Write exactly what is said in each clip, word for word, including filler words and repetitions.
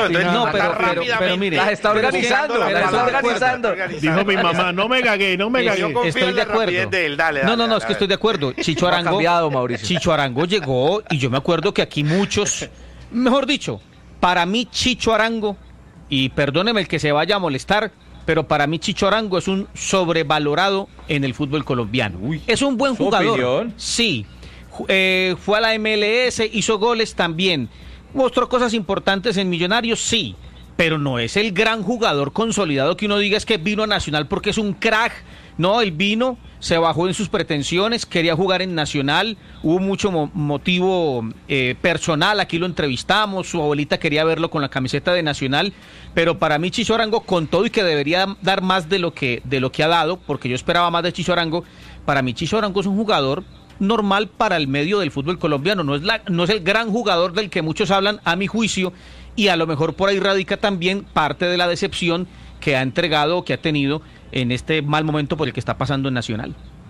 entonces no, pero, pero, pero mire, las está organizando, las está organizando. Dijo mi mamá, no me gagué, no me gagué. Estoy de acuerdo. De él. Dale, dale, no, no, no, dale, es que estoy de acuerdo. Chicho Arango, ha cambiado, Mauricio. Chicho Arango llegó y yo me acuerdo que aquí muchos, mejor dicho, para mí Chicho Arango, y perdóneme el que se vaya a molestar, pero para mí Chicho Arango es un sobrevalorado en el fútbol colombiano. Uy, es un buen jugador. Opinión. Sí, eh, fue a la M L S, hizo goles también, mostró cosas importantes en Millonarios, sí, pero no es el gran jugador consolidado que uno diga es que vino a Nacional porque es un crack. No, él vino, se bajó en sus pretensiones, quería jugar en Nacional, hubo mucho mo- motivo eh, personal, aquí lo entrevistamos, su abuelita quería verlo con la camiseta de Nacional, pero para mí Chicho Arango, con todo y que debería dar más de lo que, de lo que ha dado, porque yo esperaba más de Chicho Arango, para mí Chicho Arango es un jugador normal para el medio del fútbol colombiano, no es, la, no es el gran jugador del que muchos hablan, a mi juicio, y a lo mejor por ahí radica también parte de la decepción que ha entregado o que ha tenido en este mal momento por el que está pasando en Nacional.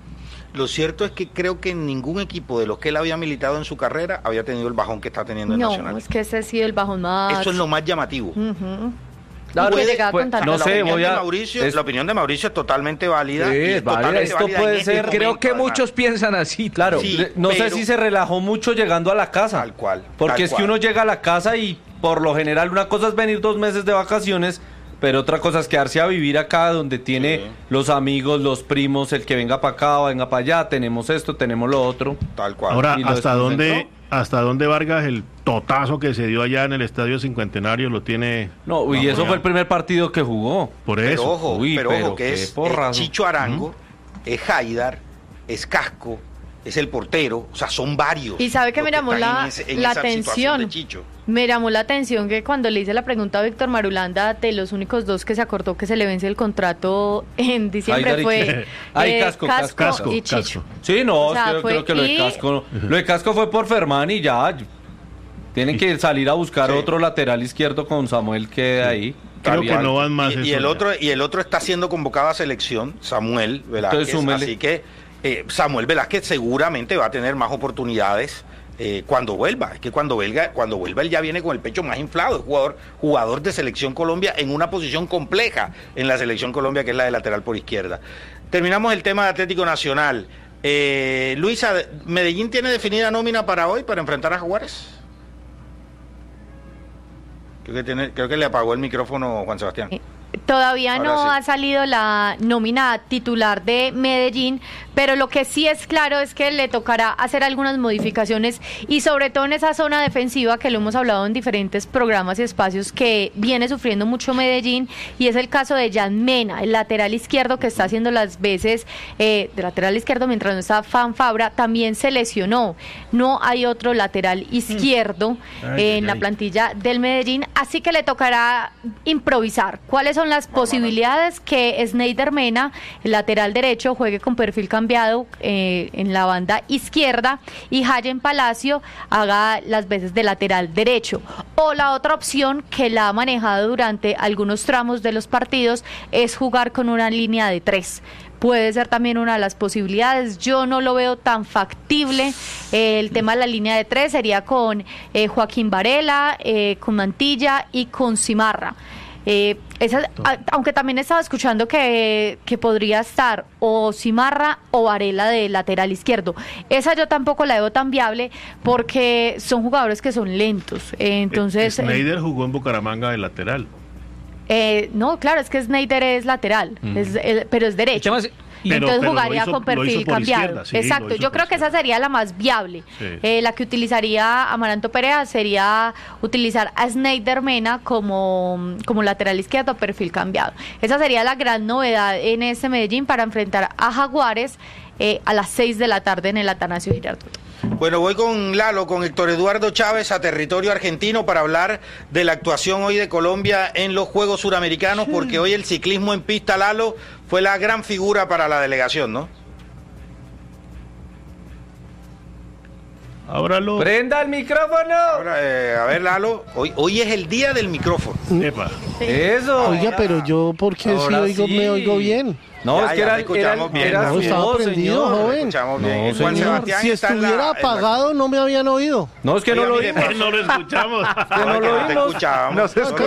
Lo cierto es que creo que ningún equipo de los que él había militado en su carrera había tenido el bajón que está teniendo en no, Nacional. No, es que ese ha sido el bajón más... Eso es lo más llamativo. Uh-huh. Claro, puede, pues, no sé, voy a... Mauricio, es, la opinión de Mauricio es totalmente válida. Sí, y es válida. totalmente Esto válida puede en ser... este Creo momento, que además. muchos piensan así, claro. Sí, no pero, sé si se relajó mucho llegando a la casa. Tal cual. Porque tal es cual. que uno llega a la casa y por lo general una cosa es venir dos meses de vacaciones, pero otra cosa es quedarse a vivir acá donde tiene sí. los amigos, los primos, el que venga para acá o venga para allá, tenemos esto, tenemos lo otro. Tal cual. Ahora, ¿hasta dónde, hasta dónde Vargas el totazo que se dio allá en el Estadio Cincuentenario lo tiene? No, y eso fue el primer partido que jugó. Por pero eso. Ojo, Uy, pero, pero ojo, que es, es Chicho Arango, ¿Mm? es Haidar, es Casco, es el portero, o sea, son varios. Y sabe que me llamó la, en ese, en la atención. Me llamó la atención que cuando le hice la pregunta a Víctor Marulanda, de los únicos dos que se acordó que se le vence el contrato en diciembre Ay, fue Ay, eh, casco, casco, casco, y casco. Chicho. Sí, no, o sea, creo, fue, creo que lo de y... Casco, lo de Casco fue por Fermán y ya. Tienen que salir a buscar sí. otro lateral izquierdo con Samuel que sí. ahí. Creo que no van más. Y, y el ya. otro y el otro está siendo convocado a selección, Samuel Velázquez. Entonces, así que eh, Samuel Velázquez seguramente va a tener más oportunidades. Eh, cuando vuelva, es que cuando vuelva, cuando vuelva él ya viene con el pecho más inflado, jugador, jugador de Selección Colombia en una posición compleja en la Selección Colombia, que es la de lateral por izquierda. Terminamos el tema de Atlético Nacional. Eh, Luisa, ¿Medellín tiene definida nómina para hoy, para enfrentar a Jaguares? Creo que, tiene, creo que le apagó el micrófono Juan Sebastián. Todavía Ahora no sí. ha salido la nómina titular de Medellín, pero lo que sí es claro es que le tocará hacer algunas modificaciones y sobre todo en esa zona defensiva que lo hemos hablado en diferentes programas y espacios que viene sufriendo mucho Medellín, y es el caso de Jan Mena, el lateral izquierdo que está haciendo las veces eh, de lateral izquierdo mientras no está Fan Fabra, también se lesionó. No hay otro lateral izquierdo ay, eh, en ay, la plantilla del Medellín, así que le tocará improvisar. ¿Cuáles son las posibilidades? Que Sneider Mena, el lateral derecho, juegue con perfil cambiado eh, en la banda izquierda y Hayen Palacio haga las veces de lateral derecho. O la otra opción que la ha manejado durante algunos tramos de los partidos es jugar con una línea de tres. Puede ser también una de las posibilidades. Yo no lo veo tan factible. Eh, el tema de la línea de tres sería con eh, Joaquín Varela, eh, con Mantilla y con Cimarra. Eh, esa, a, aunque también estaba escuchando que, que podría estar o Cimarra o Varela de lateral izquierdo. Esa yo tampoco la veo tan viable porque son jugadores que son lentos. Eh, entonces Sneider jugó en Bucaramanga de lateral. Eh, no, claro, es que Sneider es lateral, mm. es, es, pero es derecho. Pero, entonces pero jugaría hizo, con perfil cambiado. Izquierda, sí, exacto, yo creo que esa sería la más viable. Sí. Eh, la que utilizaría Amaranto Perea sería utilizar a Sneider Mena como, como lateral izquierdo, perfil cambiado. Esa sería la gran novedad en este Medellín para enfrentar a Jaguares eh, a las seis de la tarde en el Atanasio Girardot. Bueno, voy con Lalo, con Héctor Eduardo Chávez a territorio argentino para hablar de la actuación hoy de Colombia en los Juegos Suramericanos, porque hoy el ciclismo en pista, Lalo, fue la gran figura para la delegación, ¿no? Ábralo. ¡Prenda el micrófono! Ahora, eh, a ver, Lalo, hoy, hoy es el día del micrófono. Epa. Sí. Eso. Oiga, pero yo, ¿por qué si oigo, sí. me oigo bien? No, ya, es que era, escuchamos era, bien, era no, estaba voz, prendido, señor. joven. Escuchamos bien. No, Juan señor. Sebastián Si está estuviera en la, apagado, en la... no me habían oído. No, es que Oiga, no lo mire, oímos. No lo escuchamos. Que no lo no te oímos. escuchábamos. No se No,